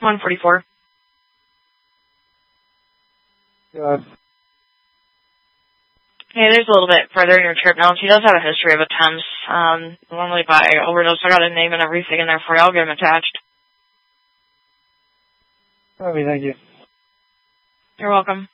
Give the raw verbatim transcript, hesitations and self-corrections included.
one forty-four. Yes. Hey, there's a little bit further in your trip now. She does have a history of attempts. Um, normally by overdose. I got a name and everything in there for you. I'll get them attached. Okay, thank you. You're welcome.